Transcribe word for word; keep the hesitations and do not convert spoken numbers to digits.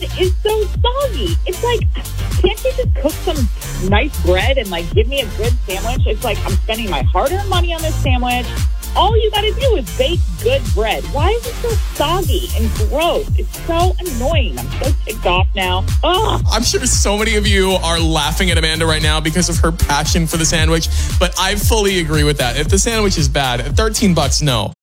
bread is so soggy. It's like, can't you just cook some nice bread and like give me a good sandwich? It's like I'm spending my hard-earned money on this sandwich. All you gotta do is bake good bread. Why is it so soggy and gross? It's so annoying. I'm so ticked off now. Ugh. I'm sure so many of you are laughing at Amanda right now because of her passion for the sandwich, but I fully agree with that. If the sandwich is bad, at thirteen bucks, no.